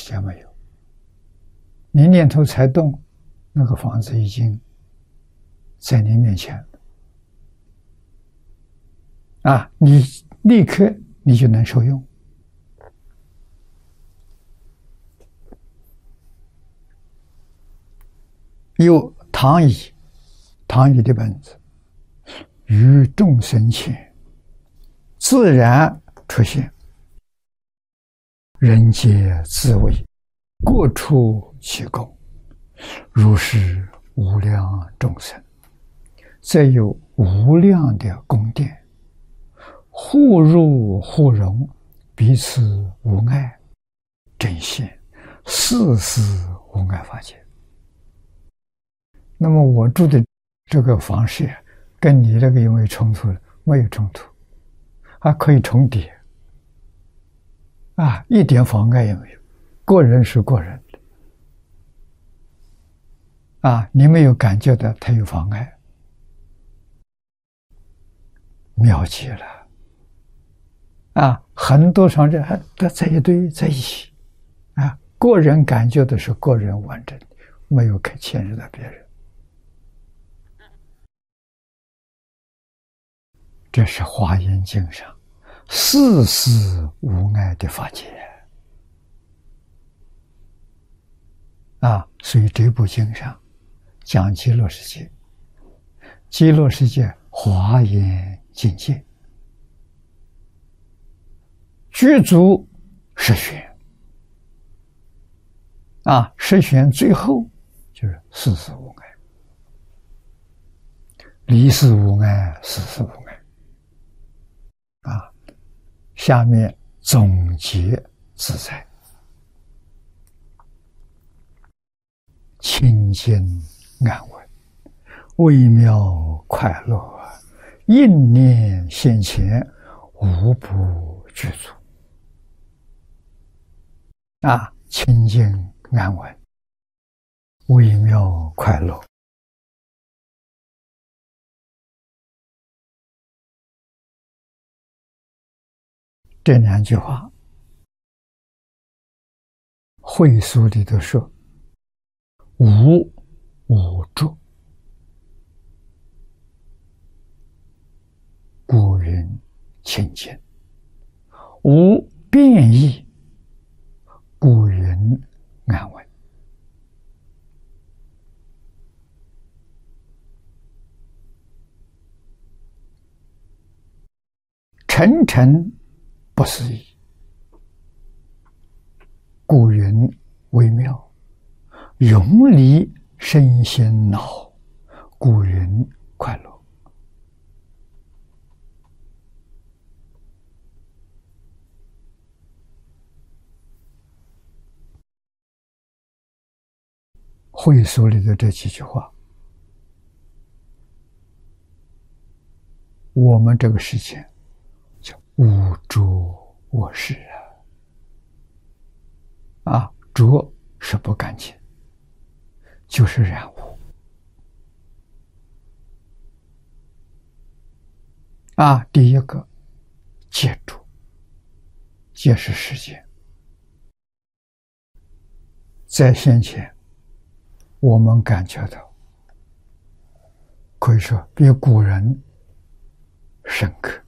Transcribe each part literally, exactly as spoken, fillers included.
间没有。你念头才动，那个房子已经在你面前了啊！你立刻你就能受用。有唐乙，唐乙的本子，于众生前自然出现，人皆自为，各处其功，如是无量众生，则有无量的宫殿，互入互融，彼此无碍，真现世世无碍法界。那么我住的这个房舍跟你这个有没有冲突？没有冲突，还可以重叠啊，一点妨碍也没有。个人是个人的啊，你没有感觉到它有妨碍，妙极了啊！很多场人还在一堆在一起啊，个人感觉的是个人完整，没有可牵涉到别人。这是华严经上世世无碍的法界啊！所以这部经上讲极乐世界，极乐世界华严境界，具足十玄啊，十玄最后就是世世无碍，离世无碍，世世无碍。啊，下面总结自在，清净安稳，微妙快乐，应念现前，无不具足。啊，清净安稳，微妙快乐。这两句话，会所里头说：“无无着，故云清净；无变异，故云安稳。”沉沉不思议，故云微妙；永离身心恼，故云快乐。会所里的这几句话，我们这个世界叫无着我识啊！啊，着是不干净，就是染污啊。第一个戒着，戒是世界，在先前我们感觉到，可以说比古人深刻。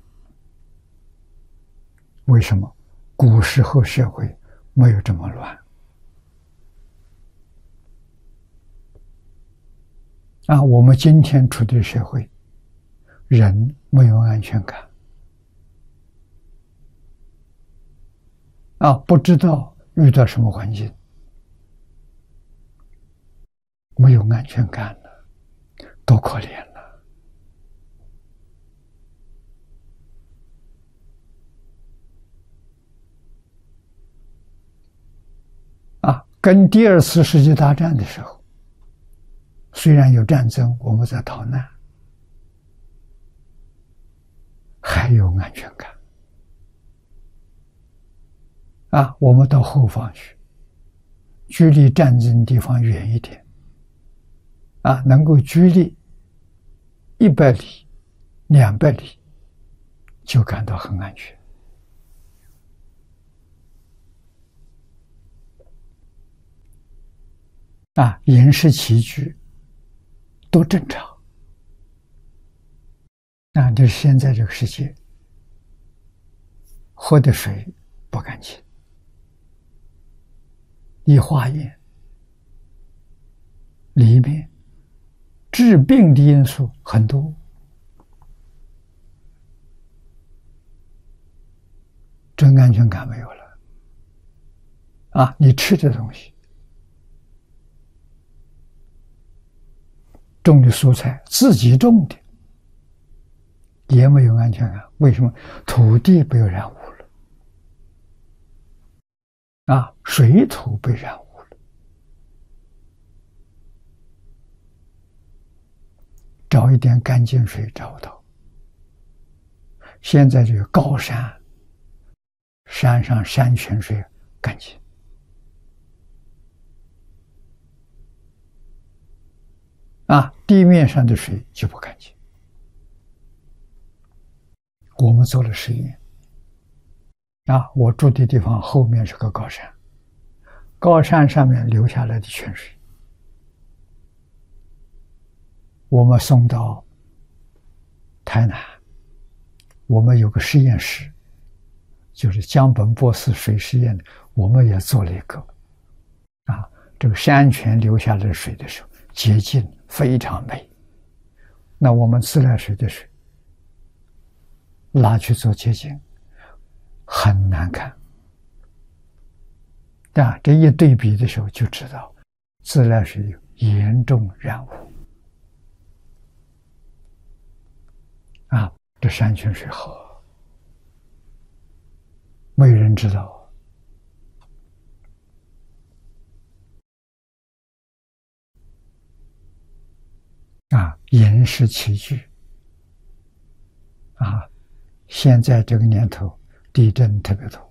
为什么？古时候社会没有这么乱啊！我们今天处的社会，人没有安全感啊，不知道遇到什么环境，没有安全感了，多可怜了啊！跟第二次世界大战的时候，虽然有战争，我们在逃难，还有安全感啊！我们到后方去，距离战争地方远一点啊，能够距离一百里、两百里，就感到很安全啊，饮食起居都正常。啊，就是现在这个世界，喝的水不干净，一化验里面致病的因素很多，真安全感没有了。啊，你吃的东西，种的蔬菜自己种的，也没有安全感。为什么？土地被染污了，啊，水土被染污了，找一点干净水找不到。现在这个高山，山上山泉水干净，啊，地面上的水就不干净。我们做了实验，啊，我住的地方后面是个高山，高山上面流下来的泉水，我们送到台南，我们有个实验室，就是江本博士水实验的，我们也做了一个，啊，这个山泉流下来的水的时候，洁净非常美。那我们自来水的水拿去做洁净，很难看。啊，这一对比的时候就知道，自来水有严重染污。啊，这山泉水好，没人知道。啊，饮食起居，啊，现在这个年头地震特别多。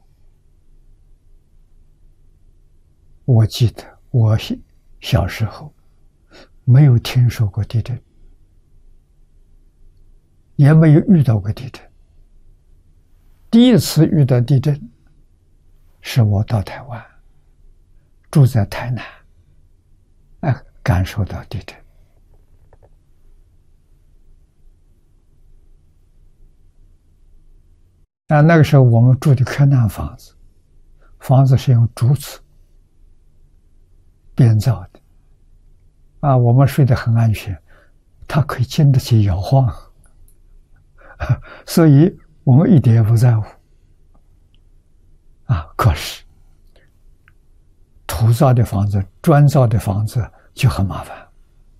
我记得我小时候没有听说过地震，也没有遇到过地震。第一次遇到地震是我到台湾，住在台南，哎，感受到地震。啊，那个时候我们住的柯南房子，房子是用竹子编造的，啊，我们睡得很安全，它可以经得起摇晃，所以我们一点也不在乎。啊，可是土造的房子、砖造的房子就很麻烦，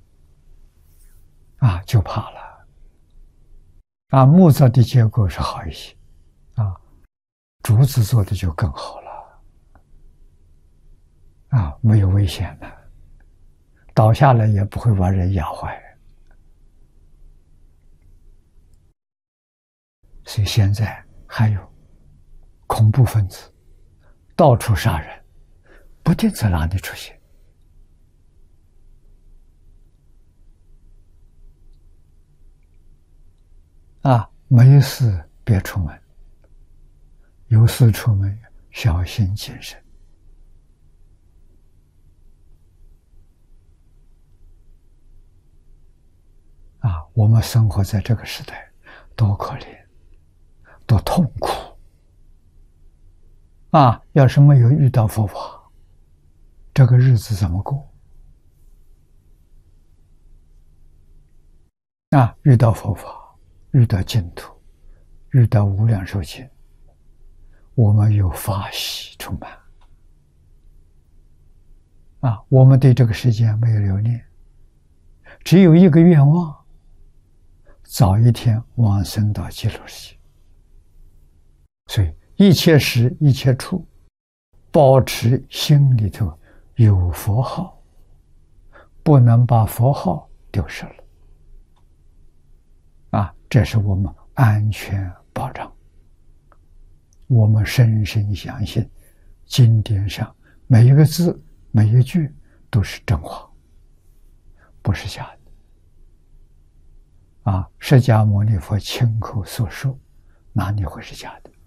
啊，就怕了。啊，木造的结构是好一些。啊，竹子做的就更好了，啊，没有危险的，倒下来也不会把人压坏。所以现在还有恐怖分子到处杀人，不定在哪里出现。啊，没事别出门。有事出门小心谨慎。啊，我们生活在这个时代，多可怜，多痛苦。啊，要是没有遇到佛法，这个日子怎么过？啊，遇到佛法，遇到净土，遇到无量寿经，我们有法喜充满。啊，我们对这个世界没有留恋，只有一个愿望，早一天往生到极乐世界。所以一切时一切处，保持心里头有佛号，不能把佛号丢失了。啊，这是我们安全保障。我们深深相信，经典上每一个字、每一句都是真话，不是假的。啊，释迦牟尼佛亲口所说，哪里会是假的？